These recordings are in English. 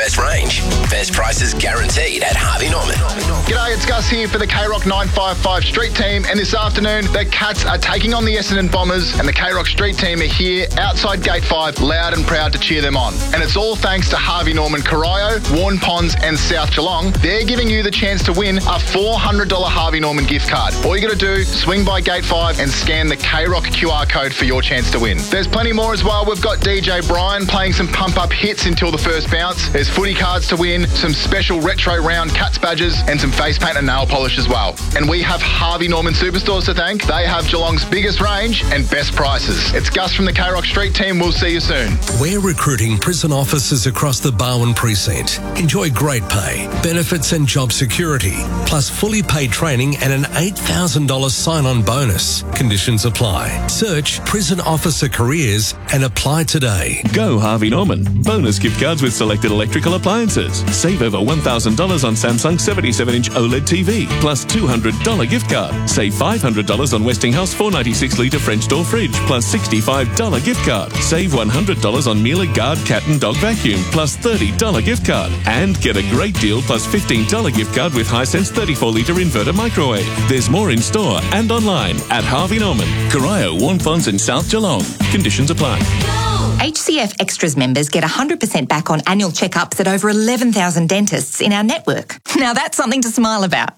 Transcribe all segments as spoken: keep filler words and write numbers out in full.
best range, best prices guaranteed at Harvey Norman. G'day, it's Gus here for the K-Rock nine five five Street Team, and this afternoon the Cats are taking on the Essendon Bombers, and the K-Rock Street Team are here outside Gate five, loud and proud to cheer them on. And it's all thanks to Harvey Norman Corio, Warren Ponds and South Geelong. They're giving you the chance to win a four hundred dollars Harvey Norman gift card. All you got to do, swing by Gate five and scan the K-Rock Q R code for your chance to win. There's plenty more as well. We've got D J Brian playing some pump-up hits until the first bounce. There's footy cards to win, some special retro round Cats badges, and some face paint and nail polish as well. And we have Harvey Norman Superstores to thank. They have Geelong's biggest range and best prices. It's Gus from the K-Rock Street Team. We'll see you soon. We're recruiting prison officers across the Barwon precinct. Enjoy great pay, benefits and job security, plus fully paid training and an eight thousand dollars sign-on bonus. Conditions apply. Search Prison Officer Careers and apply today. Go Harvey Norman. Bonus gift cards with selected electrical appliances. Save over one thousand dollars on Samsung seventy-seven inch OLED T V, plus two hundred dollars gift card. Save five hundred dollars on Westinghouse four ninety-six litre French door fridge, plus sixty-five dollars gift card. Save one hundred dollars on Miele Guard cat and dog vacuum, plus thirty dollars gift card. And get a great deal plus fifteen dollars gift card with Hisense thirty-four litre inverter microwave. There's more in store and online at Harvey Norman, Corio, Warren Ponds and South Geelong. Conditions apply. H C F Extras members get one hundred percent back on annual checkups at over eleven thousand dentists in our network. Now that's something to smile about.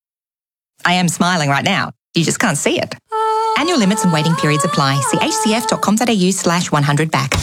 I am smiling right now. You just can't see it. Annual limits and waiting periods apply. See hcf.com.au slash 100 back.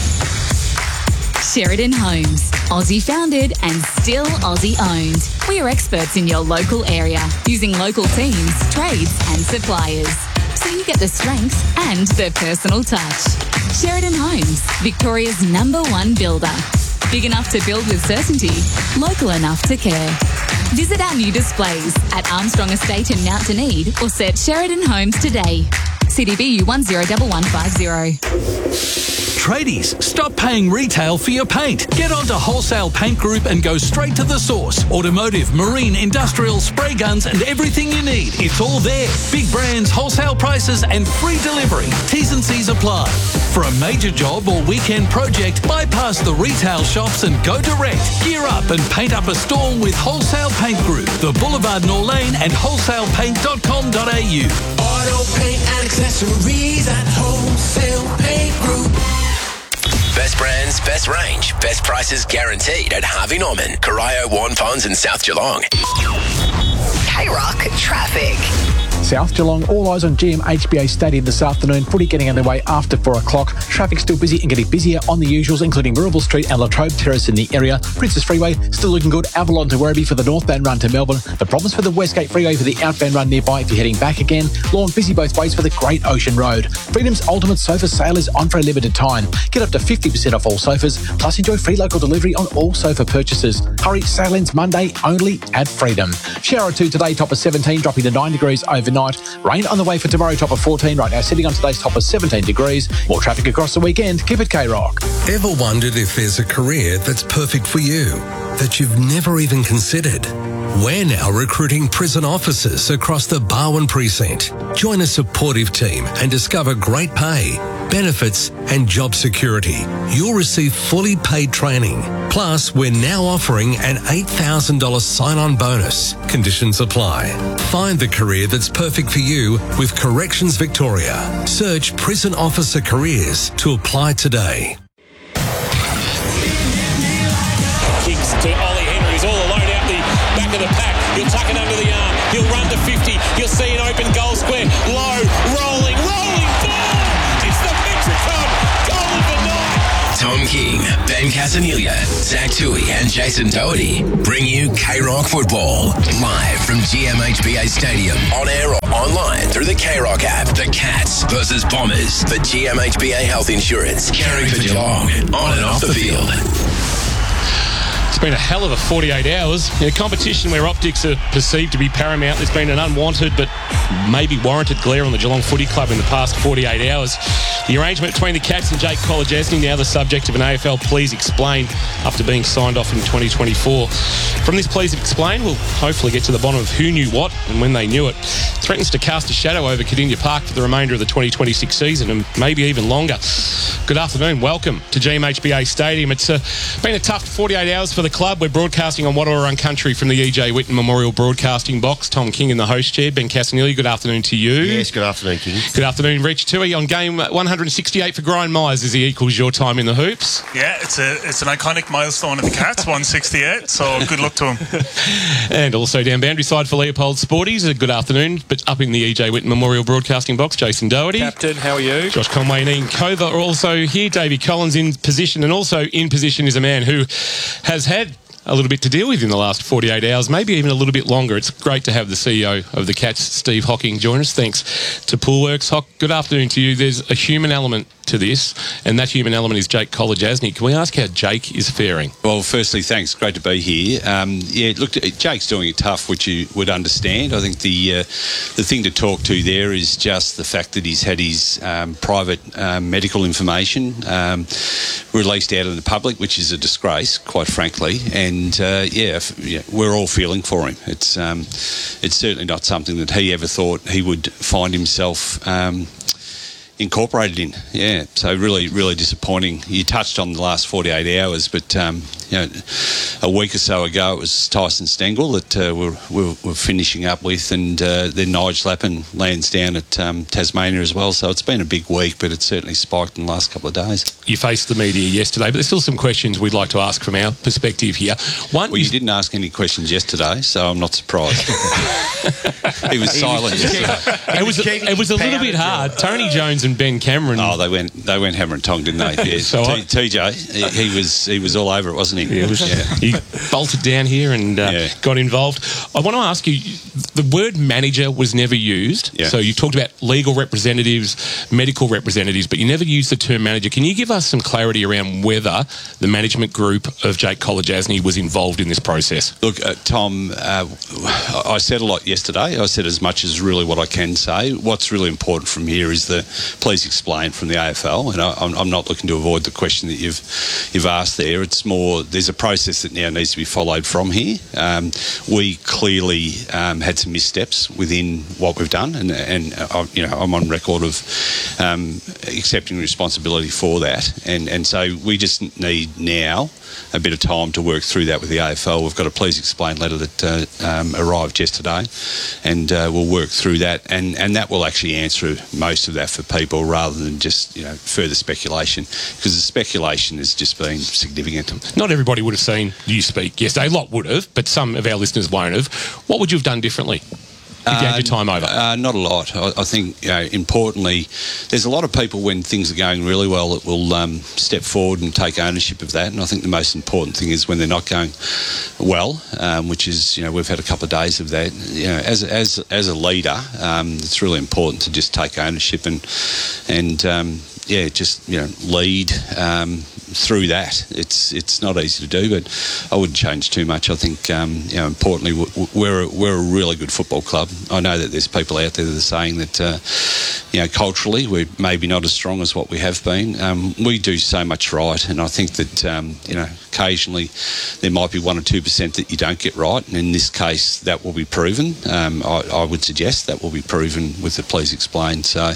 Sheridan Homes. Aussie founded and still Aussie owned. We are experts in your local area, using local teams, trades and suppliers. So you get the strength and the personal touch. Sheridan Homes, Victoria's number one builder. Big enough to build with certainty, local enough to care. Visit our new displays at Armstrong Estate in Mount Dunedin or search Sheridan Homes today. C D B U one zero one one five zero. Tradies, stop paying retail for your paint. Get onto Wholesale Paint Group and go straight to the source. Automotive, marine, industrial, spray guns and everything you need. It's all there. Big brands, wholesale prices and free delivery. T's and C's apply. For a major job or weekend project, bypass the retail shops and go direct. Gear up and paint up a storm with Wholesale Paint Group, the Boulevard Norlane and wholesale paint dot com dot a u. Auto paint and accessories at Wholesale Paint Group. Best brands, best range, best prices guaranteed at Harvey Norman, Corio, Warren Ponds and South Geelong. K-Rock traffic. South Geelong, all eyes on G M H B A Stadium this afternoon. Footy getting underway after four o'clock. Traffic still busy and getting busier on the usuals, including Miraval Street and Latrobe Terrace in the area. Princess Freeway still looking good. Avalon to Werribee for the northbound run to Melbourne. The problems for the Westgate Freeway for the outbound run nearby if you're heading back again. Lawn busy both ways for the Great Ocean Road. Freedom's Ultimate Sofa Sale is on for a limited time. Get up to fifty percent off all sofas, plus enjoy free local delivery on all sofa purchases. Hurry, sale ends Monday only at Freedom. Shower or two today, top of seventeen, dropping to nine degrees overnight. Rain on the way for tomorrow, top of fourteen. Right now, sitting on today's top of seventeen degrees. More traffic across the weekend. Keep it K-Rock. Ever wondered if there's a career that's perfect for you, that you've never even considered? We're now recruiting prison officers across the Barwon precinct. Join a supportive team and discover great pay, benefits and job security. You'll receive fully paid training. Plus, we're now offering an eight thousand dollars sign-on bonus. Conditions apply. Find the career that's perfect for you with Corrections Victoria. Search Prison Officer Careers to apply today. Kicks to Ollie Henry, who's all alone out the back of the pack. He'll tuck it under the arm. He'll run to fifty. You'll see an open goal square. Low, rolling, rolling ball. It's the Metricon goal of the night. Tom King, Ben Casanilla, Zach Tui and Jason Doherty bring you K-Rock Football live from G M H B A Stadium, on air or online through the K-Rock app. The Cats versus Bombers for G M H B A Health Insurance, caring for Geelong, on and off the field. It's been a hell of a forty-eight hours. In a competition where optics are perceived to be paramount, there's been an unwanted but maybe warranted glare on the Geelong Footy Club in the past forty-eight hours. The arrangement between the Cats and Jake Kolodjasny, now the subject of an A F L Please Explain after being signed off in twenty twenty-four. From this Please Explain, we'll hopefully get to the bottom of who knew what and when they knew it. Threatens to cast a shadow over Kardinia Park for the remainder of the twenty twenty-six season and maybe even longer. Good afternoon. Welcome to G M H B A Stadium. It's uh, been a tough forty-eight hours for the the club. We're broadcasting on Wadawurrung Country from the E J Whitten Memorial Broadcasting Box. Tom King in the host chair. Ben Casanelli, good afternoon to you. Yes, good afternoon, King. Good afternoon, Rich Tui. On game one sixty-eight for Brian Myers as he equals your time in the hoops. Yeah, it's a it's an iconic milestone of the Cats, one sixty-eight, so good luck to him. And also down boundary side for Leopold Sporties. A good afternoon, but up in the E J Whitten Memorial Broadcasting Box, Jason Doherty. Captain, how are you? Josh Conway and Ian Cova are also here. Davey Collins in position, and also in position is a man who has had a little bit to deal with in the last forty-eight hours, maybe even a little bit longer. It's great to have the C E O of the Cats, Steve Hocking, join us. Thanks to Poolworks. Hock, good afternoon to you. There's a human element to this, and that human element is Jake Kolodjasny. Can we ask how Jake is faring? Well, firstly, thanks. Great to be here. Um, yeah, look, Jake's doing it tough, which you would understand. I think the uh, the thing to talk to there is just the fact that he's had his um, private um, medical information um, released out in the public, which is a disgrace, quite frankly. And uh, yeah, if, yeah, we're all feeling for him. It's um, it's certainly not something that he ever thought he would find himself Um, incorporated in. Yeah, so really, really disappointing. You touched on the last forty-eight hours, but um, you know, a week or so ago it was Tyson Stengel that uh, we're, we're, we're finishing up with, and uh, then Nigel Lappin lands down at um, Tasmania as well. So it's been a big week, but it's certainly spiked in the last couple of days. You faced the media yesterday, but there's still some questions we'd like to ask from our perspective here. One, well, you didn't ask any questions yesterday, so I'm not surprised. He was silent yesterday. It was, it was a little bit hard. Tony Jones and Ben Cameron. Oh, they went they went hammer and tong, didn't they? Yeah. So T- I, T J, he, he was he was all over it, wasn't he? Yeah, was, yeah. He bolted down here and uh, yeah. got involved. I want to ask you, the word manager was never used. Yeah. So you talked about legal representatives, medical representatives, but you never used the term manager. Can you give us some clarity around whether the management group of Jake Kolodjasny was involved in this process? Look, uh, Tom, uh, I said a lot yesterday. I said as much as really what I can say. What's really important from here is the please explain from the A F L, and I, I'm, I'm not looking to avoid the question that you've you've asked there. It's more there's a process that now needs to be followed from here. Um, we clearly um, had some missteps within what we've done, and and uh, you know I'm on record of um, accepting responsibility for that, and and so we just need now a bit of time to work through that with the A F L. We've got a please explain letter that uh, um, arrived yesterday, and uh, we'll work through that, and, and that will actually answer most of that for people rather than just you know further speculation, because the speculation has just been significant. Not everybody would have seen you speak yesterday. A lot would have, but some of our listeners won't have. What would you have done differently? If you had your time over? Uh, not a lot. I, I think, you know, importantly, there's a lot of people when things are going really well that will um, step forward and take ownership of that. And I think the most important thing is when they're not going well, um, which is, you know, we've had a couple of days of that. You know, as as as a leader, um, it's really important to just take ownership and and um, yeah, just you know, lead um, through that. It's it's not easy to do, but I wouldn't change too much. I think, um, you know, importantly, we're a, we're a really good football club. I know that there's people out there that are saying that, uh, you know, culturally we're maybe not as strong as what we have been. Um, we do so much right, and I think that, um, you know, occasionally there might be one or two percent that you don't get right, and in this case that will be proven. Um, I, I would suggest that will be proven with the please explain. So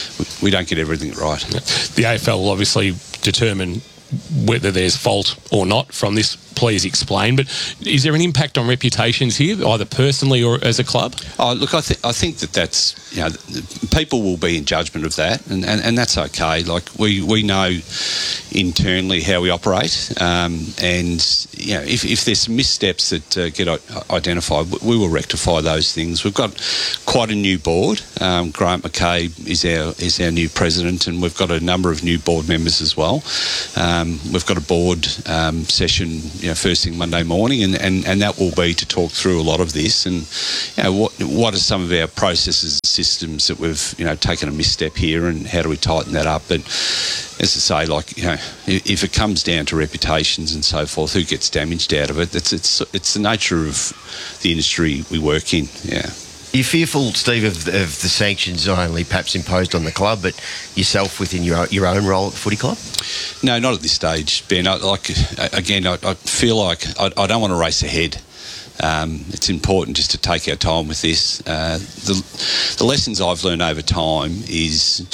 we don't get everything right. The A F L will obviously determine whether there's fault or not from this please explain, but is there an impact on reputations here, either personally or as a club? Oh, look, I, th- I think that that's, you know, people will be in judgment of that, and, and, and that's okay. Like, we, we know internally how we operate, um, and, you know, if, if there's missteps that uh, get identified, we will rectify those things. We've got quite a new board. Um, Grant McCabe is our is our new president, and we've got a number of new board members as well. Um, we've got a board um, session, you know, first thing Monday morning, and, and, and that will be to talk through a lot of this, and you know, what what are some of our processes and systems that we've you know taken a misstep here, and how do we tighten that up? But as I say, like, you know, if it comes down to reputations and so forth, who gets damaged out of it? It's it's it's the nature of the industry we work in. Yeah. Are you fearful, Steve, of, of the sanctions not only perhaps imposed on the club, but yourself within your your own role at the footy club? No, not at this stage, Ben. I, like again, I, I feel like I, I don't want to race ahead. Um, it's important just to take our time with this. Uh, the, the lessons I've learned over time is just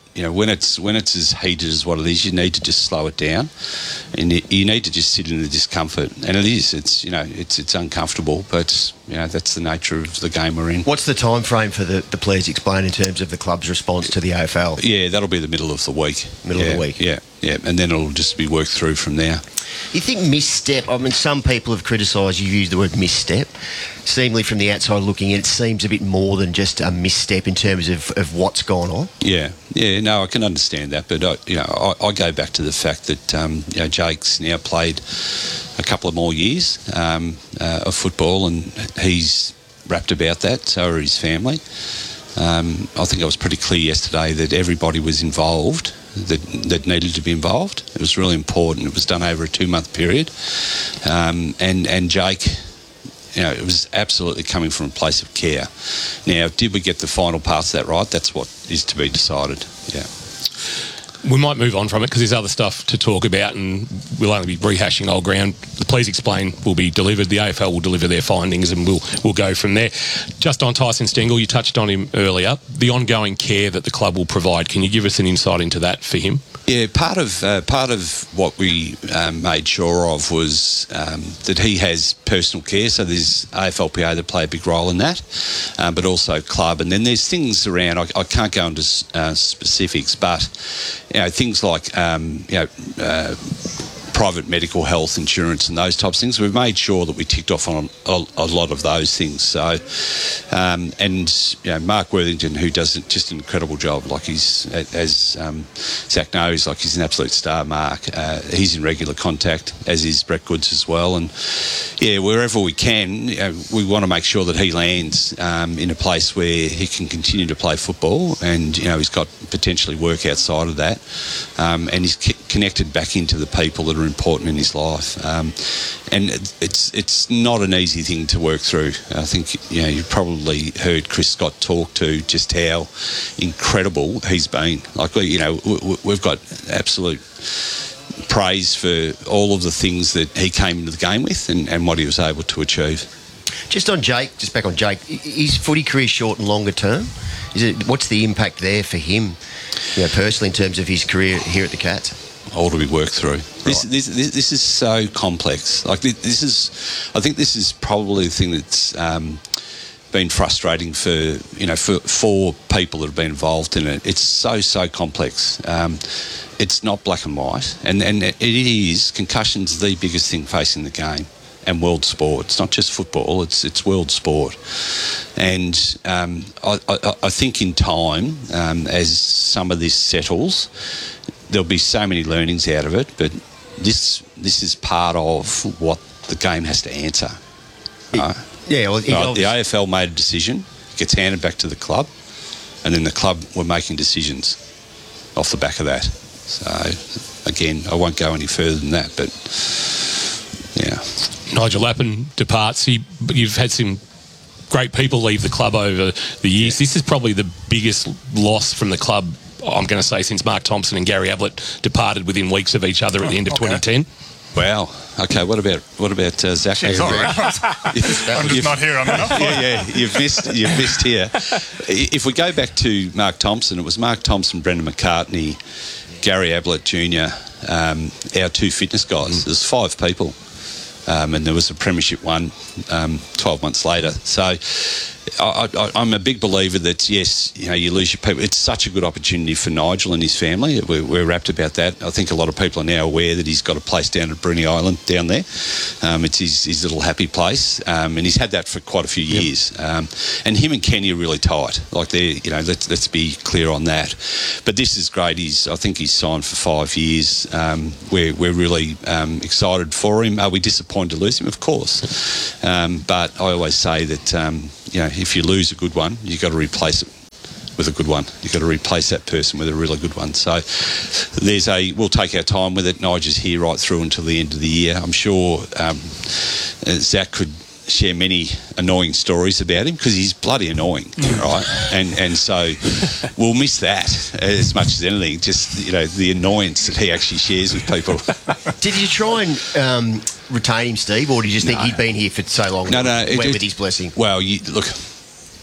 you know, when it's when it's as heated as what it is, you need to just slow it down, and you, you need to just sit in the discomfort. And it is, it's you know, it's it's uncomfortable, but you know that's the nature of the game we're in. What's the time frame for the, the Please Explain in terms of the club's response to the A F L? Yeah, that'll be the middle of the week. Middle yeah, of the week. Yeah, yeah, and then it'll just be worked through from there. You think misstep? I mean, some people have criticised you use the word misstep. Seemingly, from the outside looking in, it seems a bit more than just a misstep in terms of, of what's gone on. Yeah, yeah, no, I can understand that, but I, you know, I, I go back to the fact that um, you know Jake's now played a couple of more years um, uh, of football, and he's rapped about that. So are his family. Um, I think I was pretty clear yesterday that everybody was involved. That, that needed to be involved. It was really important. It was done over a two-month period, um, and and Jake, you know, it was absolutely coming from a place of care. Now, did we get the final parts of that right? That's what is to be decided. Yeah. We might move on from it because there's other stuff to talk about, and we'll only be rehashing old ground. The Please Explain will be delivered. The A F L will deliver their findings, and we'll we'll go from there. Just on Tyson Stengel, you touched on him earlier. The ongoing care that the club will provide. Can you give us an insight into that for him? Yeah, part of uh, part of what we um, made sure of was um, that he has personal care. So there's A F L P A that play a big role in that, um, but also club. And then there's things around. I, I can't go into uh, specifics, but you know things like um, you know. Uh, private medical health insurance and those types of things. We've made sure that we ticked off on a, a lot of those things. So, um, and you know, Mark Worthington, who does just an incredible job, like he's, as um, Zach knows, like he's an absolute star, Mark. Uh, he's in regular contact, as is Brett Goods as well. And yeah, wherever we can, you know, we want to make sure that he lands um, in a place where he can continue to play football, and you know, he's got potentially work outside of that, um, and he's c- connected back into the people that are important in his life, um, and it's it's not an easy thing to work through. I think you know you probably heard Chris Scott talk to just how incredible he's been. Like you know we, we've got absolute praise for all of the things that he came into the game with and, and what he was able to achieve. Just on Jake, just back on Jake, his footy career short and longer term. Is it? What's the impact there for him, you know, personally in terms of his career here at the Cats? All to be worked through. Right. This, this this this is so complex. Like this is, I think this is probably the thing that's um, been frustrating for you know for for people that have been involved in it. It's so so complex. Um, it's not black and white, and and it is concussion's the biggest thing facing the game and world sport. It's not just football. It's it's world sport, and um, I, I I think in time um, as some of this settles, there'll be so many learnings out of it, but this this is part of what the game has to answer. Right? Yeah, well, right, the A F L made a decision, gets handed back to the club, and then the club were making decisions off the back of that. So, again, I won't go any further than that, but yeah. Nigel Lappin departs. He, you've had some great people leave the club over the years. Yeah. This is probably the biggest loss from the club, I'm going to say, since Mark Thompson and Gary Ablett departed within weeks of each other at the end of okay. twenty ten. Wow. Okay. What about what about uh, Zach? Jeez, all right. I'm just not here. I'm not. Yeah, yeah. You've missed. You've missed here. If we go back to Mark Thompson, it was Mark Thompson, Brendan McCartney, Gary Ablett Junior, um, our two fitness guys. Mm. There's five people, um, and there was a premiership one um, twelve months later. So. I, I, I'm a big believer that, yes, you know, you lose your people. It's such a good opportunity for Nigel and his family. We're, we're rapt about that. I think a lot of people are now aware that he's got a place down at Bruny Island down there. Um, it's his, his little happy place, um, and he's had that for quite a few years. Yep. Um, and him and Kenny are really tight. Like they're, you know, let's let's be clear on that. But this is great. He's, I think he's signed for five years. Um, we're we're really um, excited for him. Are we disappointed to lose him? Of course. Um, but I always say that. Um, You know, if you lose a good one, you've got to replace it with a good one. You've got to replace that person with a really good one. So there's a, we'll take our time with it. Nigel's here right through until the end of the year. I'm sure um, Zach could share many annoying stories about him because he's bloody annoying, right? And and so we'll miss that as much as anything, just, you know, the annoyance that he actually shares with people. Did you try and um, retain him, Steve, or did you just think no. he'd been here for so long? No, no. Went with his blessing? Well, you, look,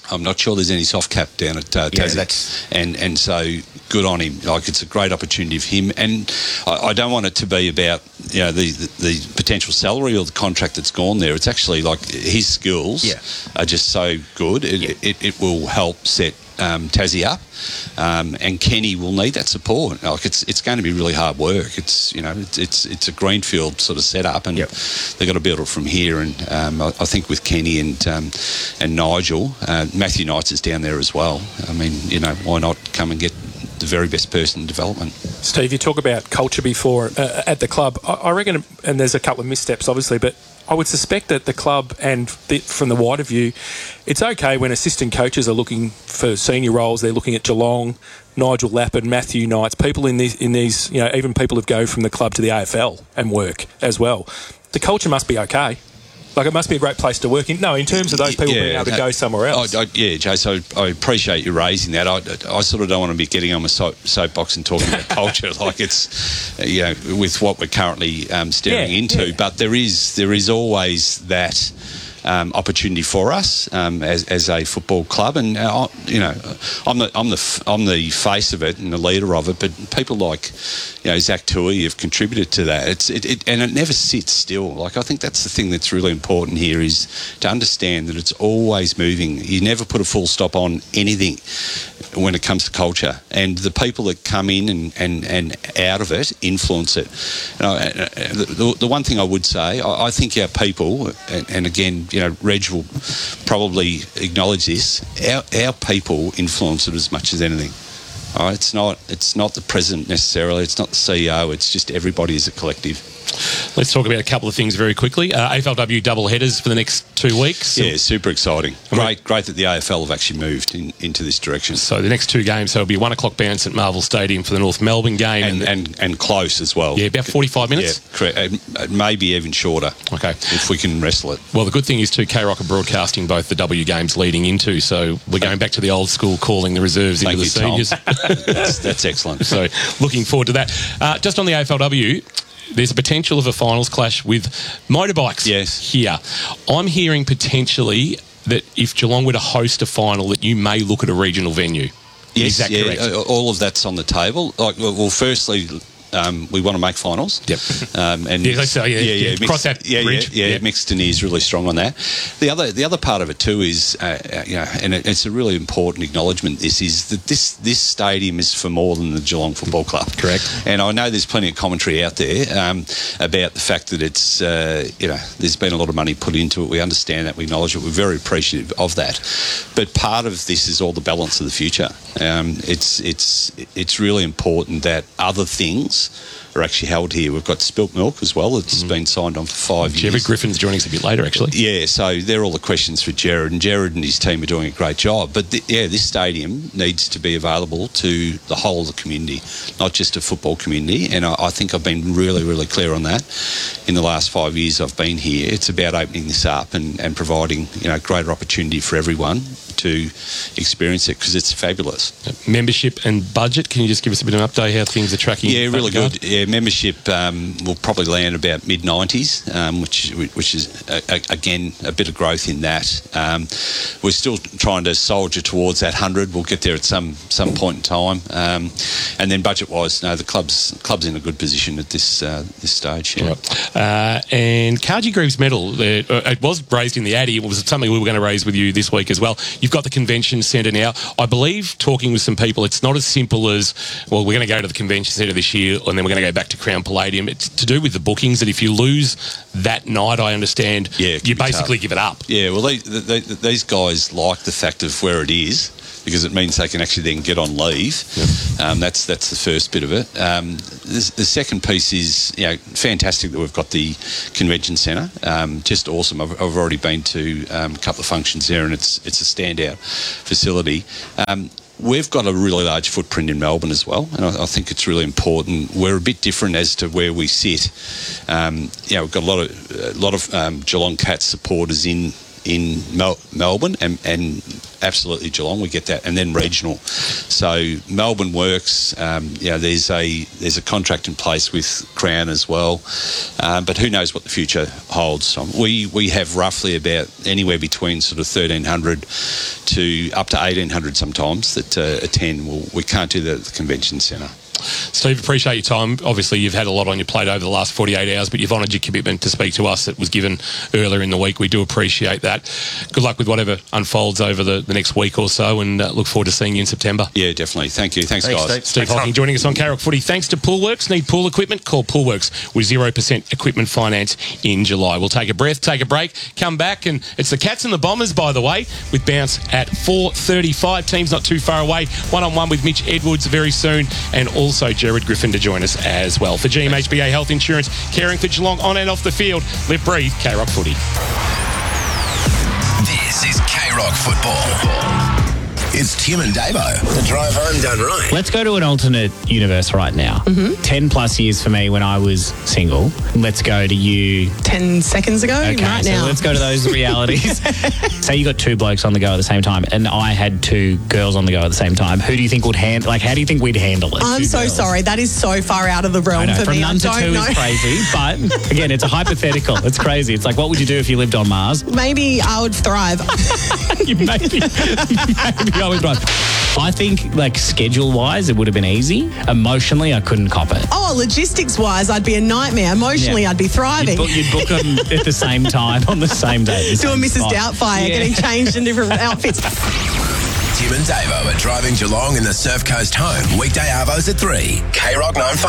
I'm not sure there's any soft cap down at uh, Yeah, Tassie. that's- and and so good on him. Like, it's a great opportunity for him, and I, I don't want it to be about, you know, the, the the potential salary or the contract that's gone there. It's actually like his skills Yeah. are just so good. It, Yeah. it, it will help set um, Tassie up, um, and Kenny will need that support. Like, it's it's going to be really hard work. It's you know it's it's, it's a greenfield sort of setup, and Yep. they've got to build it from here. And um, I, I think with Kenny and um, and Nigel, uh, Matthew Knights is down there as well. I mean, you know, why not come and get the very best person in development? Steve, you talk about culture before uh, at the club. I, I reckon, and there's a couple of missteps, obviously, but I would suspect that the club and the, from the wider view, it's okay when assistant coaches are looking for senior roles. They're looking at Geelong, Nigel Lappin, Matthew Knights, people in these, in these, you know, even people who go from the club to the A F L and work as well. The culture must be okay. Like, it must be a great place to work in. No, in terms of those people Yeah, being able to that- go somewhere else. I, I, yeah, Jay, so I appreciate you raising that. I, I sort of don't want to be getting on my soap, soapbox and talking about culture like it's, you know, with what we're currently um, staring Yeah, into. yeah. But there is there is always that um, opportunity for us um, as, as a football club, and uh, I- you know, I'm the I'm the f- I'm the face of it and the leader of it. But people like, you know, Zach Tui have contributed to that. It's it, it and it never sits still. Like, I think that's the thing that's really important here, is to understand that it's always moving. You never put a full stop on anything when it comes to culture, and the people that come in and, and, and out of it influence it. You know, uh, the, the one thing I would say, I, I think our people, and, and again, you know, Reg will probably acknowledge this, our, our people influence it as much as anything. All right? It's not it's not the president necessarily, it's not the C E O, it's just everybody as a collective. Let's talk about a couple of things very quickly. Uh, A F L W double headers for the next two weeks. Yeah, super exciting. Great, great that the A F L have actually moved in, into this direction. So the next two games, so it'll be one o'clock bounce at Marvel Stadium for the North Melbourne game, And, and, and, and close as well. yeah, about forty-five minutes. Yeah, correct. Uh, maybe even shorter. Okay. If we can wrestle it. Well, the good thing is too, K-Rock are broadcasting both the W games leading into, so we're going back to the old school, calling the reserves Thank into the you, Tom. seniors. that's, that's excellent. So looking forward to that. Uh, just on the A F L W, there's a potential of a finals clash with motorbikes Yes. here. I'm hearing potentially that if Geelong were to host a final, that you may look at a regional venue. Yes, Is that yeah, correct? uh, all of that's on the table. Like, well, well, firstly, um, we want to make finals. Yep. Um, and Yeah, so, yeah, yeah, Mix- cross that yeah, bridge. Yeah, yeah, Yeah. Mixton is really strong on that. The other, the other part of it too is, uh, uh, you know, and it, it's a really important acknowledgement. This is that this this stadium is for more than the Geelong Football Club. Correct. And I know there's plenty of commentary out there um, about the fact that it's, uh, you know, there's been a lot of money put into it. We understand that. We acknowledge it. We're very appreciative of that. But part of this is all the balance of the future. Um, it's it's it's really important that other things are actually held here. We've got Spilt Milk as well. It's mm. been signed on for five Jared years. Griffin's joining us a bit later, actually. Yeah, so they're all the questions for Jared, and Jared and his team are doing a great job. But th- yeah, this stadium needs to be available to the whole of the community, not just a football community. And I, I think I've been really, really clear on that in the last five years I've been here. It's about opening this up and, and providing, you know, greater opportunity for everyone to experience it, because it's fabulous. Membership and budget, can you just give us a bit of an update how things are tracking? Yeah, in that really regard? good. Yeah, membership um, will probably land about mid nineties, um, which which is a, a, again a bit of growth in that. Um, we're still trying to soldier towards that hundred. We'll get there at some some point in time. Um, and then budget wise, no, the club's club's in a good position at this uh, this stage. Yeah. Right. Uh, and Cargie Greaves Medal, uh, it was raised in the Addy. It was something we were going to raise with you this week as well. You've got the convention centre now. I believe, talking with some people, it's not as simple as, well, we're going to go to the convention centre this year and then we're going to go back to Crown Palladium. It's to do with the bookings, that if you lose that night, I understand, Yeah, it can you be basically tough. give it up. Yeah, well, they, they, these guys like the fact of where it is, because it means they can actually then get on leave. Yep. Um, that's that's the first bit of it. Um, the, the second piece is, you know, fantastic that we've got the convention centre. Um, just awesome. I've, I've already been to um, a couple of functions there, and it's it's a standout facility. Um, We've got a really large footprint in Melbourne as well, and I, I think it's really important. We're a bit different as to where we sit. Um, you know, we've got a lot of a lot of um, Geelong Cats supporters in in Mel- Melbourne and, and absolutely Geelong, we get that, and then regional. So Melbourne works. Um, you know, there's a there's a contract in place with Crown as well, um, but who knows what the future holds. So we we have roughly about anywhere between sort of thirteen hundred to up to eighteen hundred sometimes that uh, attend. Well, we can't do that at the convention centre. Steve, appreciate your time. Obviously, you've had a lot on your plate over the last forty-eight hours, but you've honoured your commitment to speak to us. It was given earlier in the week. We do appreciate that. Good luck with whatever unfolds over the, the next week or so, and uh, look forward to seeing you in September. Yeah, definitely. Thank you. Thanks, Thanks, guys. Steve. Steve Thanks, Hocking joining us on K-Rock Footy. Thanks to Poolworks. Need pool equipment? Call Poolworks with zero percent equipment finance in July. We'll take a breath, take a break, come back, and it's the Cats and the Bombers, by the way, with bounce at four thirty-five. Team's not too far away. One-on-one with Mitch Edwards very soon, and also Jared Griffin to join us as well. For G M H B A Health Insurance, caring for Geelong on and off the field. Live, breathe, K-Rock Footy. This is K-Rock Football. It's Tim and Davo. The drive home done right. Let's go to an alternate universe right now. Mm-hmm. Ten plus years for me when I was single. Let's go to you. Ten seconds ago, Okay, right so now. let's go to those realities. Say you got two blokes on the go at the same time, and I had two girls on the go at the same time. Who do you think would handle? Like, how do you think we'd handle it? I'm Two so girls. sorry. That is so far out of the realm I know, for from me. none I to don't two know. is crazy, but again, it's a hypothetical. It's crazy. It's like, what would you do if you lived on Mars? Maybe I would thrive. you maybe, maybe I would thrive. I think, like, schedule-wise, it would have been easy. Emotionally, I couldn't cop it. Oh, logistics-wise, I'd be a nightmare. Emotionally, Yeah. I'd be thriving. You'd book, you'd book them at the same time on the same day. the Doing same Missus spot. Doubtfire, Yeah. getting changed in different outfits. Tim and Davo are driving Geelong in the Surf Coast home. Weekday arvos at three. K-Rock nine five.